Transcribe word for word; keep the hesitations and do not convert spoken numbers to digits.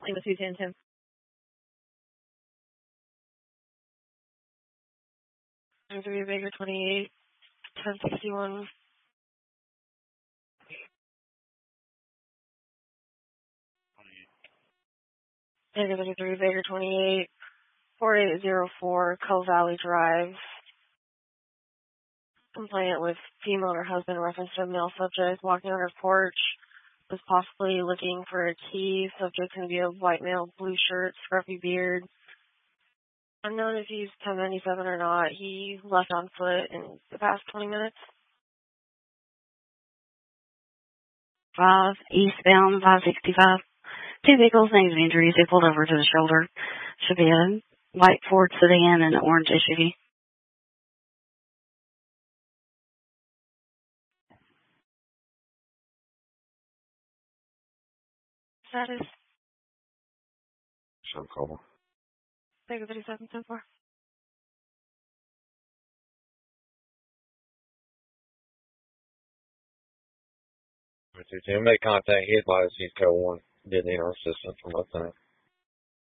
Lima two ten ten. three Baker twenty-eight, ten sixty-one. Negative three Baker twenty-eight, four eight zero four, Coe Valley Drive. Complainant with female or husband reference to a male subject walking on her porch. Was possibly looking for a key. Subject can be a white male, blue shirt, scruffy beard. Unknown if he's ten ninety-seven or not. He left on foot in the past twenty minutes. five, eastbound, five sixty-five. Two vehicles, names and injuries. They pulled over to the shoulder. Should be a white Ford sedan and an orange S U V. Status. Some call. Baker thirty-seven ten four. If you make contact, he advised he's code one. Didn't need our assistance from that.